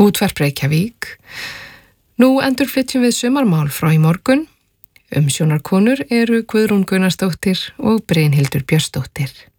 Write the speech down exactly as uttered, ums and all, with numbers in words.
Útvarp Reykjavík. Nú endurflytjum við sumarmál frá í morgun. Umsjónarkonur eru Guðrún Gunnarsdóttir og Brynhildur Björnsdóttir.